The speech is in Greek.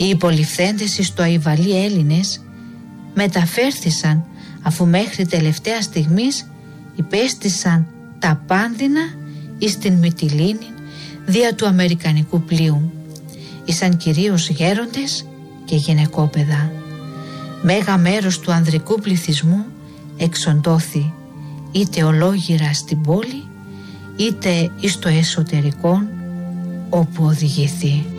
Οι υποληφθέντες εις το Αϊβαλί Έλληνες μεταφέρθησαν, αφού μέχρι τελευταία στιγμής υπέστησαν τα πάνδυνα εις την Μυτιλήνη δια του αμερικανικού πλοίου. Ήσαν κυρίως γέροντες και γυναικόπαιδα. Μέγα μέρος του ανδρικού πληθυσμού εξοντώθη είτε ολόγυρα στην πόλη είτε εις το εσωτερικό όπου οδηγηθεί.